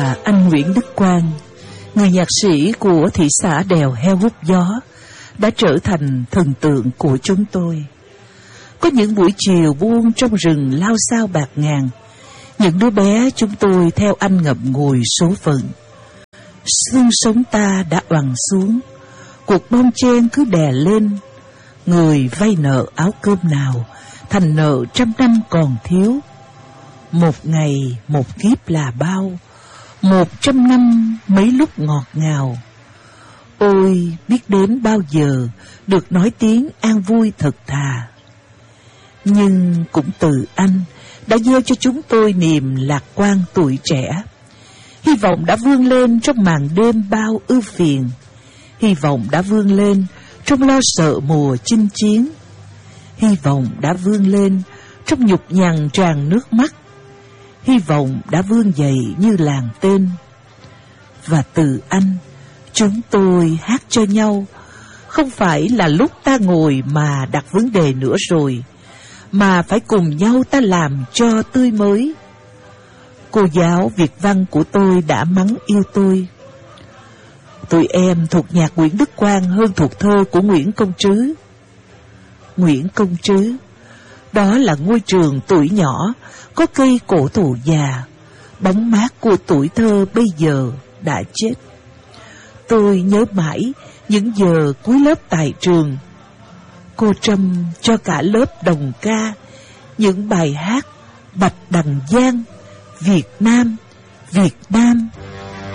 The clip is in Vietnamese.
Anh Nguyễn Đức Quang, người nhạc sĩ của thị xã Đèo Heo Hút Gió, đã trở thành thần tượng của chúng tôi. Có những buổi chiều buông trong rừng lao sao bạc ngàn, những đứa bé chúng tôi theo anh ngậm ngùi số phận. Xương sống ta đã oằn xuống, cuộc bon chen cứ đè lên. Người vay nợ áo cơm nào, thành nợ 100 năm còn thiếu. Một ngày một kiếp là bao, 100 năm mấy lúc ngọt ngào. Ôi biết đến bao giờ được nói tiếng an vui thật thà. Nhưng cũng từ anh đã gieo cho chúng tôi niềm lạc quan tuổi trẻ. Hy vọng đã vươn lên trong màn đêm bao ưu phiền. Hy vọng đã vươn lên trong lo sợ mùa chinh chiến. Hy vọng đã vươn lên trong nhục nhằn tràn nước mắt. Hy vọng đã vươn dậy như làng tên. Và từ anh, chúng tôi hát cho nhau. Không phải là lúc ta ngồi mà đặt vấn đề nữa rồi, mà phải cùng nhau ta làm cho tươi mới. Cô giáo Việt văn của tôi đã mắng yêu tôi. Tụi em thuộc nhạc Nguyễn Đức Quang hơn thuộc thơ của Nguyễn Công Trứ. Nguyễn Công Trứ, đó là ngôi trường tuổi nhỏ, có cây cổ thụ già, bóng mát của tuổi thơ bây giờ đã chết. Tôi nhớ mãi những giờ cuối lớp tại trường. Cô Trâm cho cả lớp đồng ca những bài hát Bạch Đằng Giang, Việt Nam, Việt Nam.